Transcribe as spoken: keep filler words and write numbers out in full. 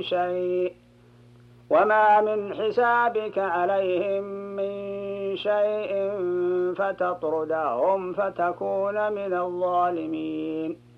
شيء وما من حسابك عليهم من شيء فتطردهم فتكون من الظالمين